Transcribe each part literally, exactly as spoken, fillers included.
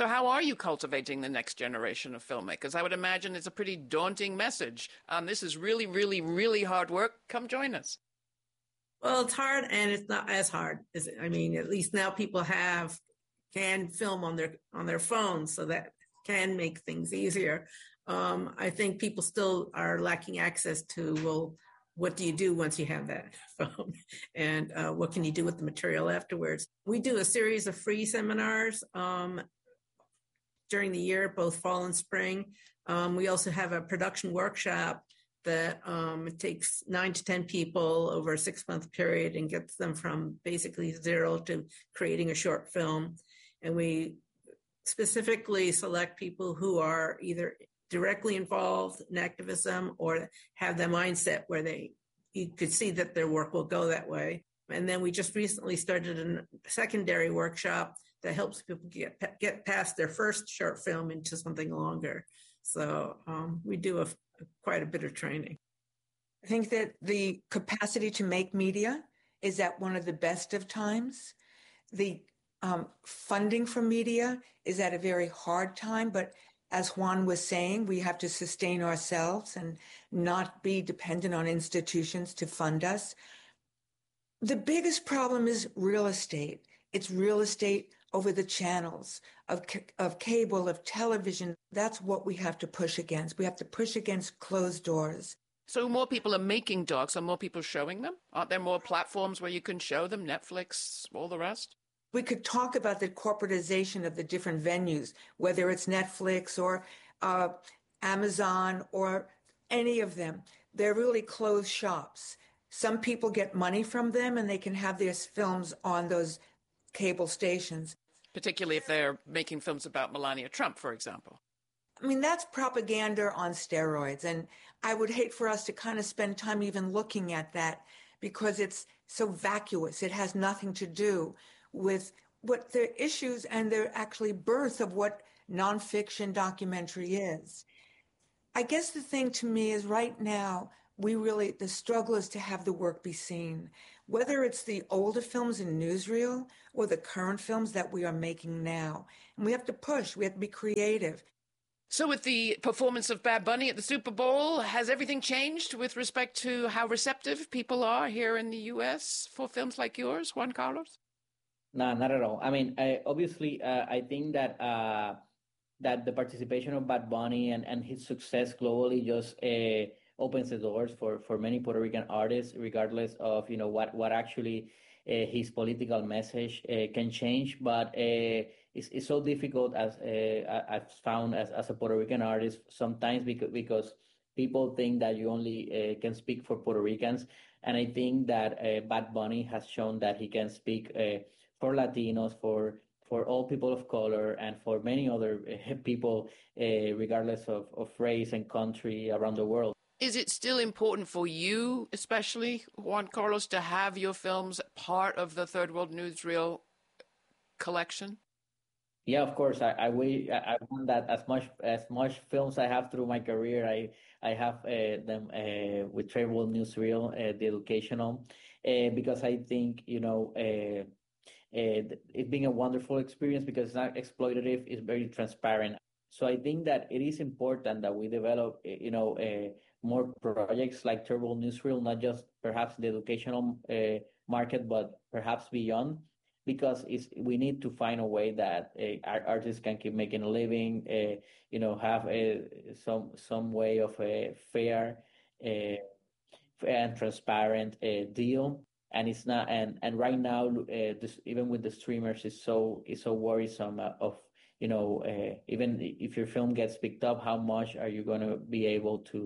So how are you cultivating the next generation of filmmakers? I would imagine it's a pretty daunting message. Um, this is really, really, really hard work. Come join us. Well, it's hard, and it's not as hard as I mean. At least now people have can film on their on their phones, so that can make things easier. Um, I think people still are lacking access to, well, what do you do once you have that phone? And uh, what can you do with the material afterwards? We do a series of free seminars um, during the year, both fall and spring. Um, we also have a production workshop that um, it takes nine to ten people over a six-month period and gets them from basically zero to creating a short film. And we specifically select people who are either directly involved in activism or have the mindset where they you could see that their work will go that way. And then we just recently started a secondary workshop that helps people get get past their first short film into something longer. So um, we do a, a, quite a bit of training. I think that the capacity to make media is at one of the best of times. The um, funding for media is at a very hard time, but as Juan was saying, we have to sustain ourselves and not be dependent on institutions to fund us. The biggest problem is real estate. It's real estate over the channels of, of cable, of television. That's what we have to push against. We have to push against closed doors. So more people are making docs. Are more people showing them? Aren't there more platforms where you can show them? Netflix, all the rest? We could talk about the corporatization of the different venues, whether it's Netflix or uh, Amazon or any of them. They're really closed shops. Some people get money from them and they can have their films on those cable stations. Particularly if they're making films about Melania Trump, for example. I mean, that's propaganda on steroids. And I would hate for us to kind of spend time even looking at that because it's so vacuous. It has nothing to do with what the issues and the actually birth of what nonfiction documentary is. I guess the thing to me is right now, we really, the struggle is to have the work be seen, whether it's the older films in newsreel or the current films that we are making now. And we have to push, we have to be creative. So with the performance of Bad Bunny at the Super Bowl, has everything changed with respect to how receptive people are here in the U S for films like yours, Juan Carlos? No, not at all. I mean, I, obviously, uh, I think that uh, that the participation of Bad Bunny and, and his success globally just uh, opens the doors for, for many Puerto Rican artists, regardless of, you know, what, what actually uh, his political message uh, can change. But uh, it's, it's so difficult, as uh, I've found as, as a Puerto Rican artist, sometimes because, because people think that you only uh, can speak for Puerto Ricans. And I think that uh, Bad Bunny has shown that he can speak uh, for Latinos, for for all people of color, and for many other uh, people, uh, regardless of, of race and country around the world. Is it still important for you, especially, Juan Carlos, to have your films part of the Third World Newsreel collection? Yeah, of course. I, I, we, I want that as much as much films I have through my career. I I have uh, them uh, with Third World Newsreel, uh, the educational, uh, because I think, you know, uh, Uh, it being a wonderful experience because it's not exploitative, it's very transparent. So I think that it is important that we develop, you know, uh, more projects like Third World Newsreel, not just perhaps the educational uh, market, but perhaps beyond, because it's, we need to find a way that uh, our artists can keep making a living, uh, you know, have a, some some way of a fair uh, and transparent uh, deal. And it's not, and, and right now, uh, this, even with the streamers, it's so it's so worrisome uh, of, you know, uh, even if your film gets picked up, how much are you going to be able to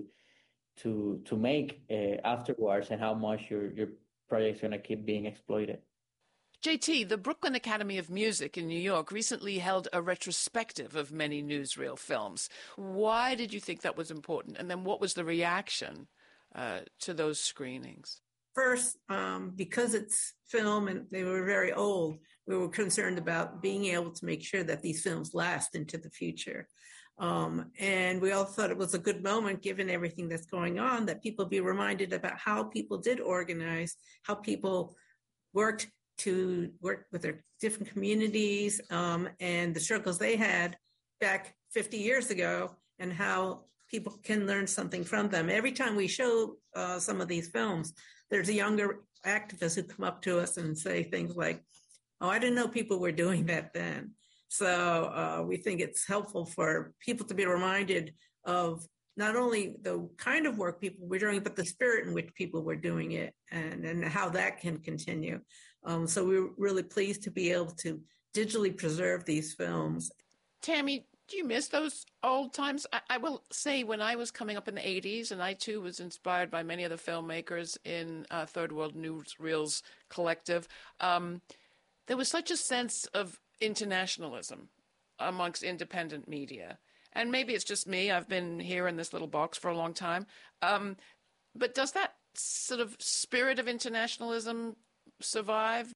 to to make uh, afterwards, and how much your your project's going to keep being exploited. J T, the Brooklyn Academy of Music in New York recently held a retrospective of many newsreel films. Why did you think that was important? And then what was the reaction uh, to those screenings? First, um, because it's film and they were very old, we were concerned about being able to make sure that these films last into the future. Um, and we all thought it was a good moment, given everything that's going on, that people be reminded about how people did organize, how people worked to work with their different communities um, and the struggles they had back fifty years ago, and how people can learn something from them. Every time we show uh, some of these films, there's a younger activist who come up to us and say things like, oh, I didn't know people were doing that then. So uh, we think it's helpful for people to be reminded of not only the kind of work people were doing, but the spirit in which people were doing it, and, and how that can continue. Um, so we're really pleased to be able to digitally preserve these films. Tammy, do you miss those old times? I, I will say, when I was coming up in the eighties, and I too was inspired by many of the filmmakers in uh, Third World Newsreels Collective, um, there was such a sense of internationalism amongst independent media. And maybe it's just me. I've been here in this little box for a long time. Um, but does that sort of spirit of internationalism survive?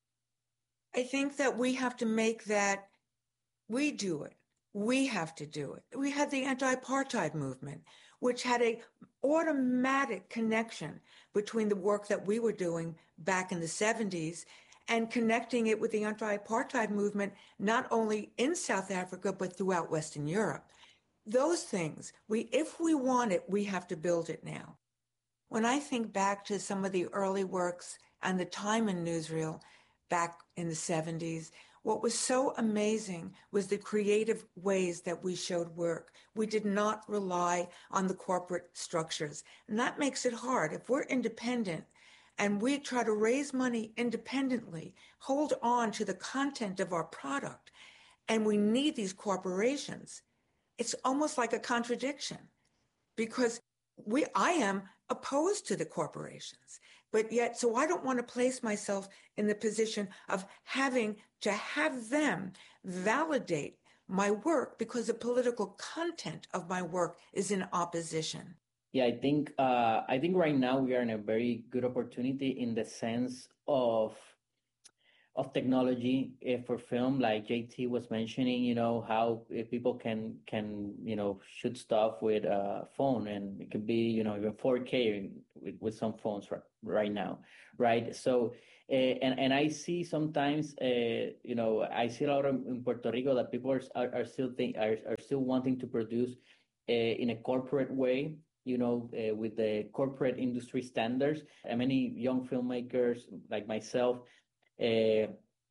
I think that we have to make that, we do it. We have to do it. We had the anti-apartheid movement, which had a automatic connection between the work that we were doing back in the seventies and connecting it with the anti-apartheid movement, not only in South Africa, but throughout Western Europe. Those things, we, if we want it, we have to build it now. When I think back to some of the early works and the time in newsreel back in the seventies, what was so amazing was the creative ways that we showed work. We did not rely on the corporate structures. And that makes it hard. If we're independent and we try to raise money independently, hold on to the content of our product, and we need these corporations, it's almost like a contradiction, because we, I am opposed to the corporations, but yet, so I don't want to place myself in the position of having to have them validate my work because the political content of my work is in opposition. Yeah, I think uh, I think right now we are in a very good opportunity in the sense of of technology uh, for film, like J T was mentioning. You know how uh, people can can you know shoot stuff with a phone, and it could be you know even four K with, with some phones right, right now, right? So uh, and and I see sometimes uh, you know I see a lot of, in Puerto Rico, that people are are, are still think are, are still wanting to produce uh, in a corporate way, you know, uh, with the corporate industry standards. And many young filmmakers like myself uh,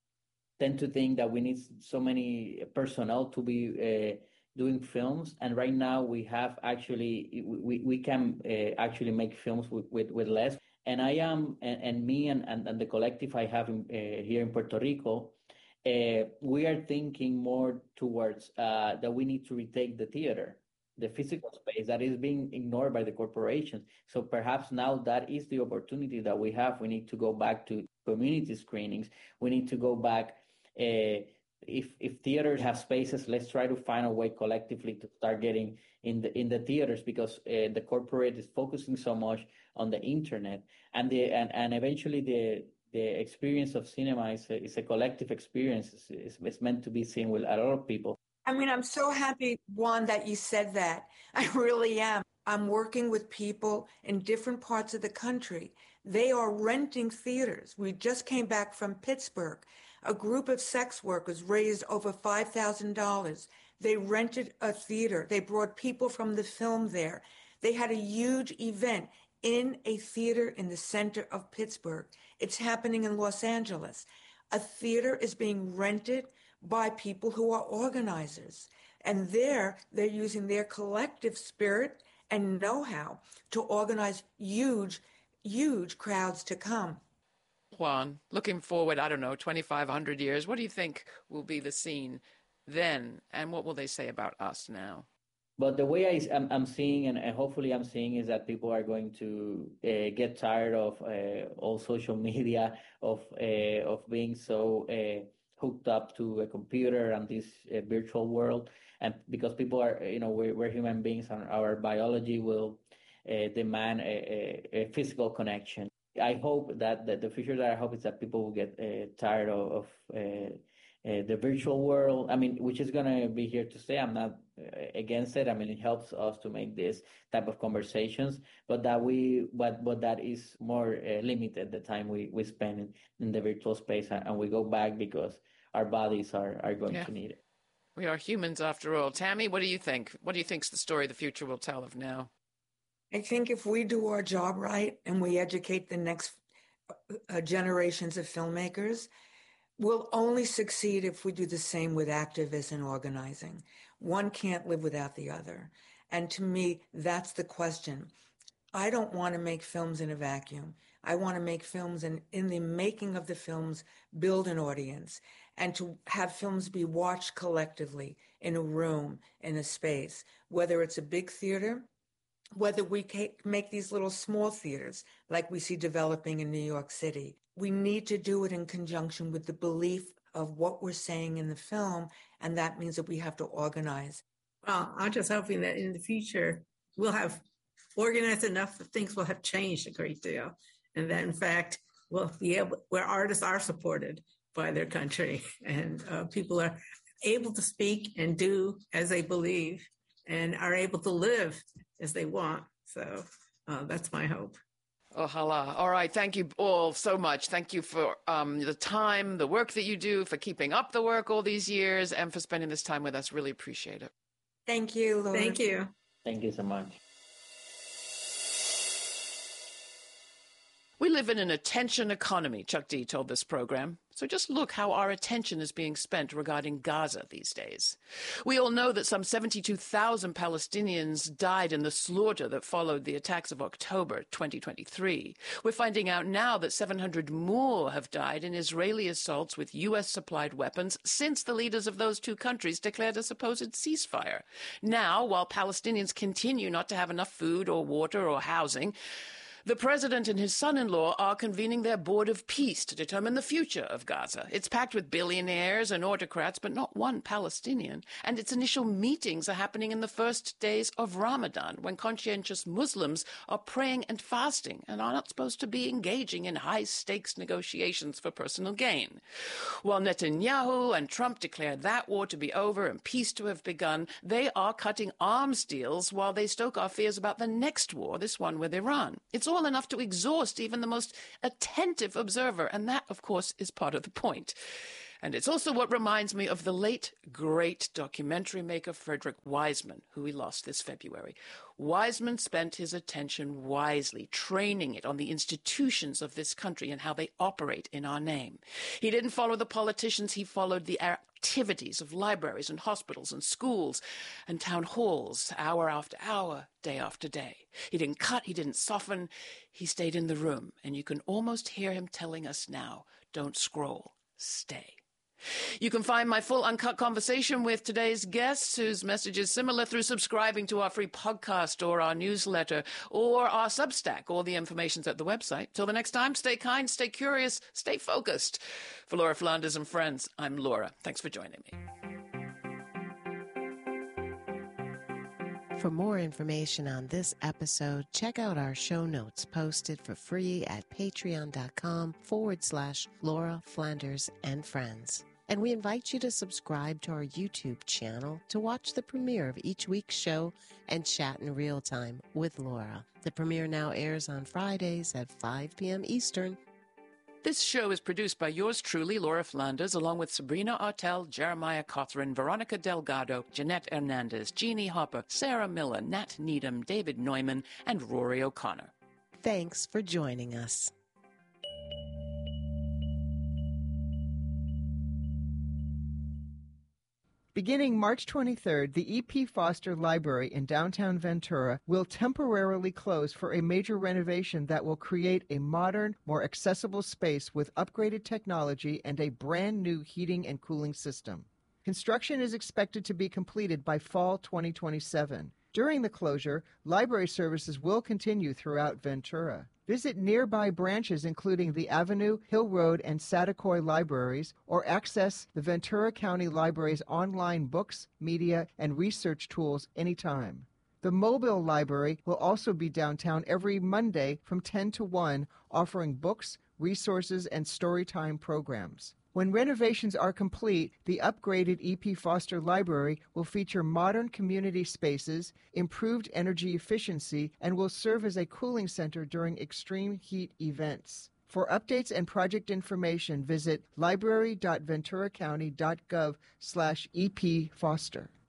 tend to think that we need so many personnel to be uh, doing films. And right now we have actually, we, we can uh, actually make films with, with, with less. And I am, and, and me and, and, and the collective I have in, uh, here in Puerto Rico, uh, we are thinking more towards uh, that we need to retake the theater, the physical space that is being ignored by the corporations. So perhaps now that is the opportunity that we have. We need to go back to community screenings. We need to go back. Uh, if if theaters have spaces, let's try to find a way collectively to start getting in the in the theaters, because uh, the corporate is focusing so much on the internet, and the and, and eventually the the experience of cinema is a, is a collective experience. It's, it's meant to be seen with a lot of people. I mean, I'm so happy, Juan, that you said that. I really am. I'm working with people in different parts of the country. They are renting theaters. We just came back from Pittsburgh. A group of sex workers raised over five thousand dollars. They rented a theater. They brought people from the film there. They had a huge event in a theater in the center of Pittsburgh. It's happening in Los Angeles. A theater is being rented by people who are organizers. And there, they're using their collective spirit and know-how to organize huge, huge crowds to come. Juan, looking forward, I don't know, twenty-five hundred years, what do you think will be the scene then, and what will they say about us now? But the way I, I'm, I'm seeing, and, and hopefully I'm seeing, is that people are going to uh, get tired of uh, all social media, of uh, of being so uh, hooked up to a computer and this uh, virtual world. And because people are, you know, we're, we're human beings, and our biology will uh, demand a, a, a physical connection. I hope that, that the future that I hope is that people will get uh, tired of, of uh, uh, the virtual world, I mean, which is going to be here to stay. I'm not uh, against it. I mean, it helps us to make this type of conversations, but that we, but, but that is more uh, limited, the time we, we spend in, in the virtual space, and, and we go back because our bodies are, are going Yeah. to need it. We are humans after all. Tammy, what do you think? What do you think's the story the future will tell of now? I think if we do our job right and we educate the next uh, generations of filmmakers, we'll only succeed if we do the same with activism and organizing. One can't live without the other. And to me, that's the question. I don't want to make films in a vacuum. I want to make films and in the making of the films, build an audience, and to have films be watched collectively in a room, in a space, whether it's a big theater, whether we make these little small theaters like we see developing in New York City. We need to do it in conjunction with the belief of what we're saying in the film, and that means that we have to organize. Well, I'm just hoping that in the future we'll have organized enough that things will have changed a great deal, and that in fact we'll be able, where artists are supported by their country, and uh, people are able to speak and do as they believe, and are able to live as they want. So uh, that's my hope. Ojalá. All right. Thank you all so much. Thank you for um, the time, the work that you do, for keeping up the work all these years, and for spending this time with us. Really appreciate it. Thank you, Laura. Thank you. Thank you so much. We live in an attention economy, Chuck D told this program. So just look how our attention is being spent regarding Gaza these days. We all know that some seventy-two thousand Palestinians died in the slaughter that followed the attacks of October twenty twenty-three. We're finding out now that seven hundred more have died in Israeli assaults with U S-supplied weapons since the leaders of those two countries declared a supposed ceasefire. Now, while Palestinians continue not to have enough food or water or housing, the president and his son-in-law are convening their board of peace to determine the future of Gaza. It's packed with billionaires and autocrats, but not one Palestinian. And its initial meetings are happening in the first days of Ramadan, when conscientious Muslims are praying and fasting and are not supposed to be engaging in high-stakes negotiations for personal gain. While Netanyahu and Trump declare that war to be over and peace to have begun, they are cutting arms deals while they stoke our fears about the next war, this one with Iran. It's all enough to exhaust even the most attentive observer, and that, of course, is part of the point. And it's also what reminds me of the late, great documentary maker Frederick Wiseman, who we lost this February. Wiseman spent his attention wisely, training it on the institutions of this country and how they operate in our name. He didn't follow the politicians, he followed the activities of libraries and hospitals and schools and town halls, hour after hour, day after day. He didn't cut, he didn't soften, he stayed in the room. And you can almost hear him telling us now, don't scroll, stay. You can find my full uncut conversation with today's guests, whose message is similar, through subscribing to our free podcast or our newsletter or our Substack. All the information's at the website. Till the next time, stay kind, stay curious, stay focused. For Laura Flanders and friends, I'm Laura. Thanks for joining me. For more information on this episode, check out our show notes posted for free at patreon.com forward slash Laura Flanders and Friends. And we invite you to subscribe to our YouTube channel to watch the premiere of each week's show and chat in real time with Laura. The premiere now airs on Fridays at five p.m. Eastern. This show is produced by yours truly, Laura Flanders, along with Sabrina Artel, Jeremiah Cothran, Veronica Delgado, Jeanette Hernandez, Jeannie Hopper, Sarah Miller, Nat Needham, David Neumann, and Rory O'Connor. Thanks for joining us. Beginning March twenty-third, the E P. Foster Library in downtown Ventura will temporarily close for a major renovation that will create a modern, more accessible space with upgraded technology and a brand new heating and cooling system. Construction is expected to be completed by fall twenty twenty-seven. During the closure, library services will continue throughout Ventura. Visit nearby branches including the Avenue, Hill Road, and Saticoy libraries, or access the Ventura County Library's online books, media, and research tools anytime. The Mobile Library will also be downtown every Monday from ten to one, offering books, resources, and storytime programs. When renovations are complete, the upgraded E P. Foster Library will feature modern community spaces, improved energy efficiency, and will serve as a cooling center during extreme heat events. For updates and project information, visit library dot ventura county dot gov slash E P Foster.